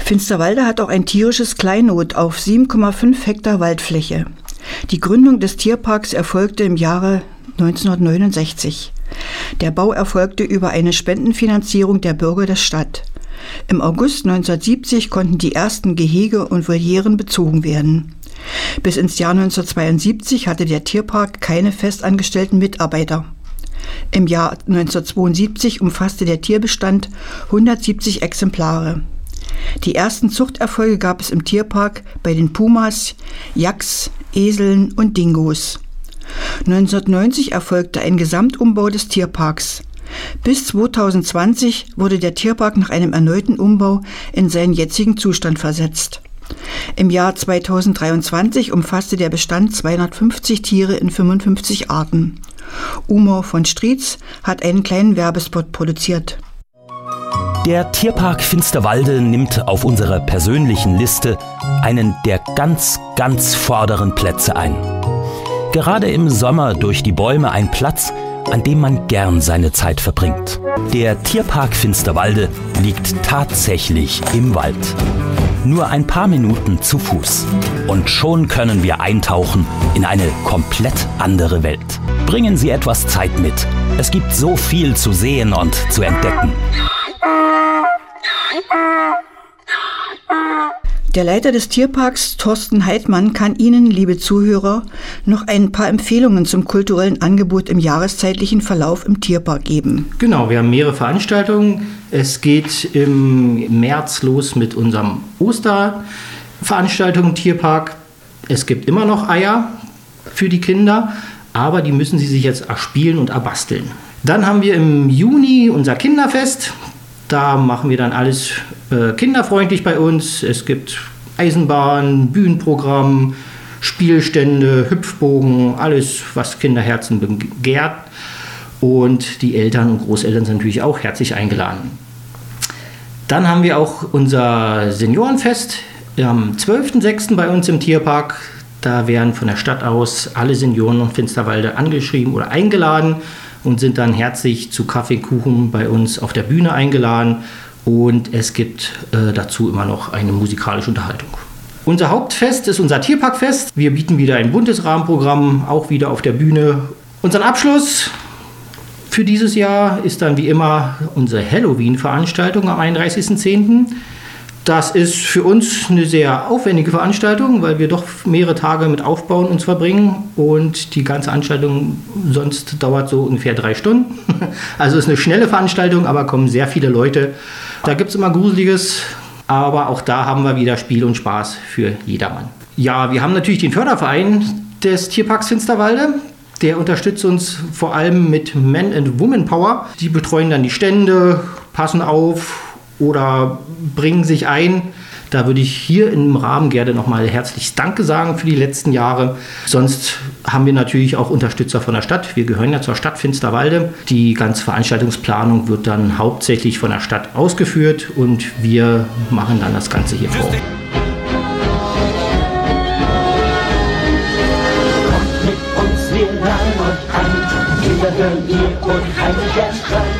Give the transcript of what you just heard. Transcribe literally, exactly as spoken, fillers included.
Finsterwalde hat auch ein tierisches Kleinod auf sieben Komma fünf Hektar Waldfläche. Die Gründung des Tierparks erfolgte im Jahre neunzehnhundertneunundsechzig. Der Bau erfolgte über eine Spendenfinanzierung der Bürger der Stadt. Im August neunzehnhundertsiebzig konnten die ersten Gehege und Volieren bezogen werden. Bis ins Jahr neunzehnhundertzweiundsiebzig hatte der Tierpark keine festangestellten Mitarbeiter. Im Jahr neunzehnhundertzweiundsiebzig umfasste der Tierbestand hundertsiebzig Exemplare. Die ersten Zuchterfolge gab es im Tierpark bei den Pumas, Yaks, Eseln und Dingos. neunzehnhundertneunzig erfolgte ein Gesamtumbau des Tierparks. Bis zweitausendzwanzig wurde der Tierpark nach einem erneuten Umbau in seinen jetzigen Zustand versetzt. Im Jahr zweitausenddreiundzwanzig umfasste der Bestand zweihundertfünfzig Tiere in fünfundfünfzig Arten. Umo von Strietz hat einen kleinen Werbespot produziert. Der Tierpark Finsterwalde nimmt auf unserer persönlichen Liste einen der ganz, ganz vorderen Plätze ein. Gerade im Sommer durch die Bäume ein Platz, an dem man gern seine Zeit verbringt. Der Tierpark Finsterwalde liegt tatsächlich im Wald. Nur ein paar Minuten zu Fuß. Und schon können wir eintauchen in eine komplett andere Welt. Bringen Sie etwas Zeit mit. Es gibt so viel zu sehen und zu entdecken. Der Leiter des Tierparks, Thorsten Heidmann, kann Ihnen, liebe Zuhörer, noch ein paar Empfehlungen zum kulturellen Angebot im jahreszeitlichen Verlauf im Tierpark geben. Genau, wir haben mehrere Veranstaltungen. Es geht im März los mit unserem Osterveranstaltung im Tierpark. Es gibt immer noch Eier für die Kinder, aber die müssen sie sich jetzt erspielen und erbasteln. Dann haben wir im Juni unser Kinderfest. Da machen wir dann alles äh, kinderfreundlich bei uns. Es gibt Eisenbahn, Bühnenprogramm, Spielstände, Hüpfbogen, alles, was Kinderherzen begehrt. Und die Eltern und Großeltern sind natürlich auch herzlich eingeladen. Dann haben wir auch unser Seniorenfest am zwölften sechsten bei uns im Tierpark. Da werden von der Stadt aus alle Senioren und Finsterwalde angeschrieben oder eingeladen und sind dann herzlich zu Kaffee, Kuchen bei uns auf der Bühne eingeladen. Und es gibt äh, dazu immer noch eine musikalische Unterhaltung. Unser Hauptfest ist unser Tierparkfest. Wir bieten wieder ein buntes Rahmenprogramm, auch wieder auf der Bühne. Unseren Abschluss für dieses Jahr ist dann wie immer unsere Halloween-Veranstaltung am einunddreißigsten zehnten Das ist für uns eine sehr aufwendige Veranstaltung, weil wir doch mehrere Tage mit Aufbauen uns verbringen und die ganze Veranstaltung sonst dauert so ungefähr drei Stunden. Also ist eine schnelle Veranstaltung, aber kommen sehr viele Leute. Da gibt es immer Gruseliges, aber auch da haben wir wieder Spiel und Spaß für jedermann. Ja, wir haben natürlich den Förderverein des Tierparks Finsterwalde. Der unterstützt uns vor allem mit Men and Women Power. Die betreuen dann die Stände, passen auf oder bringen sich ein. Da würde ich hier im Rahmen gerne nochmal herzlich Danke sagen für die letzten Jahre. Sonst haben wir natürlich auch Unterstützer von der Stadt. Wir gehören ja zur Stadt Finsterwalde. Die ganze Veranstaltungsplanung wird dann hauptsächlich von der Stadt ausgeführt und wir machen dann das Ganze hier vor Ort. Kommt mit uns, wir laden euch ein. Wir hören hier unheimlicher Streit.